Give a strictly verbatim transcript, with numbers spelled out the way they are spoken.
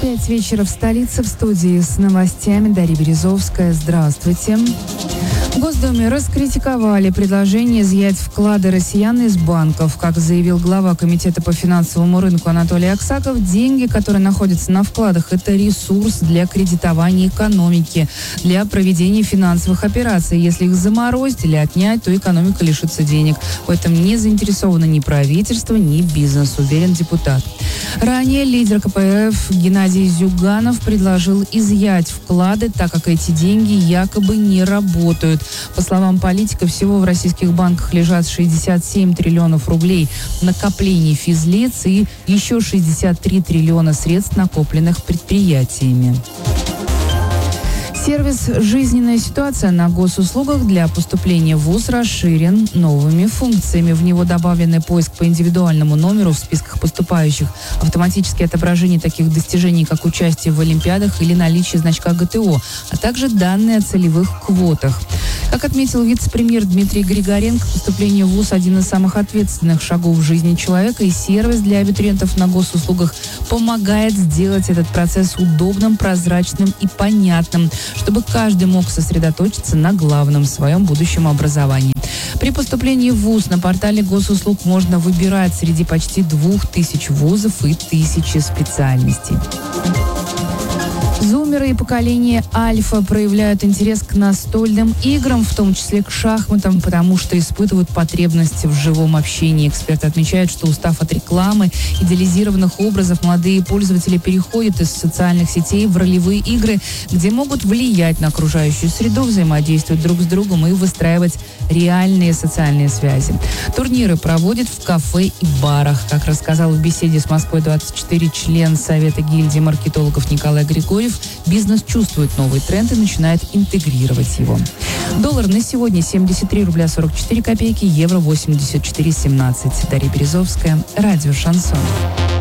Пять вечера в столице, в студии с новостями Дарья Березовская. Здравствуйте. В Госдуме раскритиковали предложение изъять вклады россиян из банков. Как заявил глава Комитета по финансовому рынку Анатолий Аксаков, деньги, которые находятся на вкладах, это ресурс для кредитования экономики, для проведения финансовых операций. Если их заморозить или отнять, то экономика лишится денег. В этом не заинтересовано ни правительство, ни бизнес, уверен депутат. Ранее лидер ка пэ эф Геннадий Зюганов предложил изъять вклады, так как эти деньги якобы не работают. По словам политика, всего в российских банках лежат шестьдесят семь триллионов рублей накоплений физлиц и еще шестьдесят три триллиона средств, накопленных предприятиями. Сервис «Жизненная ситуация» на госуслугах для поступления в вуз расширен новыми функциями. В него добавлены поиск по индивидуальному номеру в списках поступающих, автоматическое отображение таких достижений, как участие в олимпиадах или наличие значка гэ тэ о, а также данные о целевых квотах. Как отметил вице-премьер Дмитрий Григоренко, поступление в вуз – один из самых ответственных шагов в жизни человека, и сервис для абитуриентов на госуслугах помогает сделать этот процесс удобным, прозрачным и понятным, чтобы каждый мог сосредоточиться на главном – своем будущем образовании. При поступлении в вуз на портале госуслуг можно выбирать среди почти двух тысяч вузов и тысячи специальностей. Зумеры и поколение Альфа проявляют интерес к настольным играм, в том числе к шахматам, потому что испытывают потребности в живом общении. Эксперты отмечают, что, устав от рекламы, идеализированных образов, молодые пользователи переходят из социальных сетей в ролевые игры, где могут влиять на окружающую среду, взаимодействовать друг с другом и выстраивать реальные социальные связи. Турниры проводят в кафе и барах. Как рассказал в беседе с Москвой двадцать четыре член Совета гильдии маркетологов Николай Григорьев, бизнес чувствует новый тренд и начинает интегрировать его. Доллар на сегодня семьдесят три рубля сорок четыре копейки, евро восемьдесят четыре семнадцать. Дарья Березовская, радио «Шансон».